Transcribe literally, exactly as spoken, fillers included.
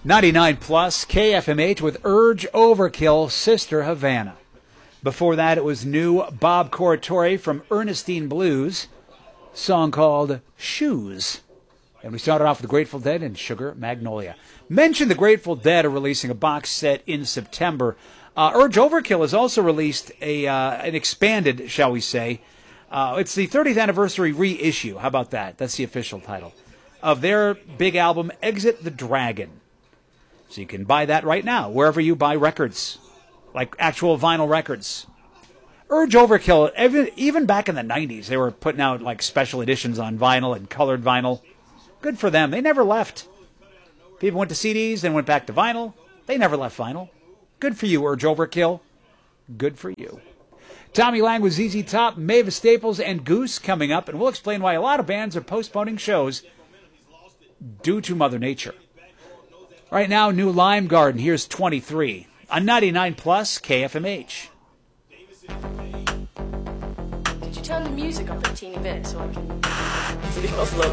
ninety-nine plus K F M H with Urge Overkill, Sister Havana. Before that, it was new Bob Corritore from Ernestine Blues, song called Shoes. And we started off with the Grateful Dead and Sugar Magnolia. Mentioned the Grateful Dead are releasing a box set in September. Uh, Urge Overkill has also released a uh, an expanded, shall we say, uh, it's the thirtieth anniversary reissue. How about that? That's the official title of their big album, Exit the Dragon. So you can buy that right now, wherever you buy records, like actual vinyl records. Urge Overkill, even, even back in the nineties, they were putting out like special editions on vinyl and colored vinyl. Good for them. They never left. People went to C Ds, then went back to vinyl. They never left vinyl. Good for you, Urge Overkill. Good for you. Tommy Lang with Z Z Top, Mavis Staples, and Goose coming up, and we'll explain why a lot of bands are postponing shows due to Mother Nature. Right now, new Lime Garden. Here's twenty-three on ninety-nine plus K F M H. Could you turn the music up a teeny bit so I can feel a little